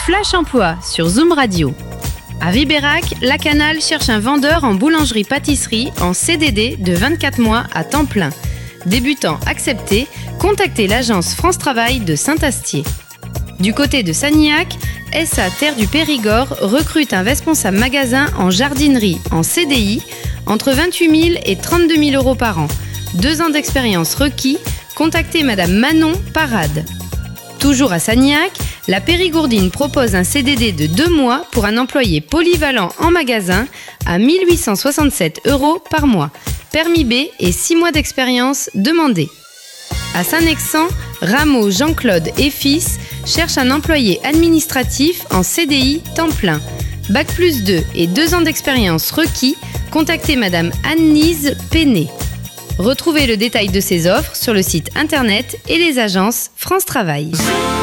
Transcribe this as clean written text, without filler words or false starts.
Flash Emploi sur Zoom Radio. À Ribérac, La Canale cherche un vendeur en boulangerie-pâtisserie en CDD de 24 mois à temps plein. Débutant accepté, contactez l'agence France Travail de Saint-Astier. Du côté de Sagnillac, SA Terre du Périgord recrute un responsable magasin en jardinerie en CDI entre 28 000 et 32 000 euros par an. 2 ans d'expérience requis, contactez Madame Manon Parade. Toujours à Sagnillac, la Périgourdine propose un CDD de 2 mois pour un employé polyvalent en magasin à 1 867 euros par mois. Permis B et 6 mois d'expérience demandés. À Saint-Nexan, Rameau, Jean-Claude et Fils cherchent un employé administratif en CDI temps plein. Bac plus 2 et 2 ans d'expérience requis, contactez Madame Anne-Lise Péné. Retrouvez le détail de ces offres sur le site internet et les agences France Travail.